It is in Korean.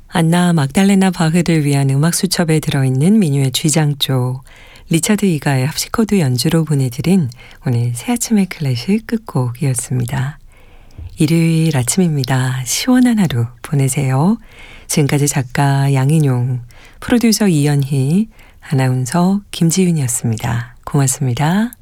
안나 막달레나 바흐를 위한 음악 수첩에 들어있는 민요의 쥐장조, 리차드 이가의 합시코드 연주로 보내드린 오늘 새아침의 클래식 끝곡이었습니다. 일요일 아침입니다. 시원한 하루 보내세요. 지금까지 작가 양인용, 프로듀서 이연희, 아나운서 김지윤이었습니다. 고맙습니다.